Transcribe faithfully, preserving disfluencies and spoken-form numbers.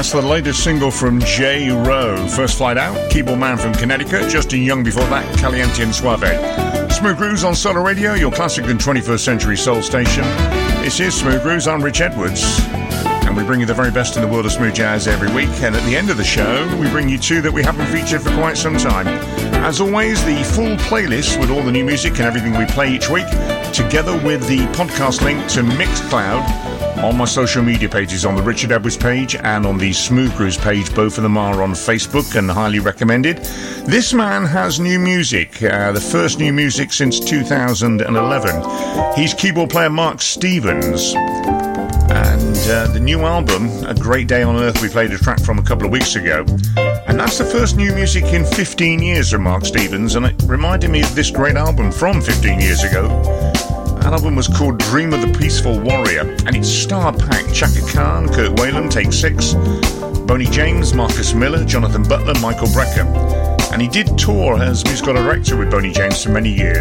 That's the latest single from J. Rowe. First Flight Out, keyboard man from Connecticut. Justin Young before that, Caliente and Suave. Smooth Grooves on Solar Radio, your classic and twenty-first century soul station. This is Smooth Grooves. I'm Rich Edwards. And we bring you the very best in the world of smooth jazz every week. And at the end of the show, we bring you two that we haven't featured for quite some time. As always, the full playlist with all the new music and everything we play each week, together with the podcast link to Mixcloud on my social media pages, on the Richard Edwards page and on the Smooth Grooves page. Both of them are on Facebook and highly recommended. This man has new music, uh, the first new music since two thousand eleven. He's keyboard player Mark Stevens. And uh, the new album, A Great Day on Earth, we played a track from a couple of weeks ago. And that's the first new music in fifteen years from Mark Stevens. And it reminded me of this great album from fifteen years ago. That album was called Dream of the Peaceful Warrior. And it's star-packed. Chaka Khan, Kurt Whalen, Take Six, Boney James, Marcus Miller, Jonathan Butler, Michael Brecker. And he did tour as musical director with Boney James for many years.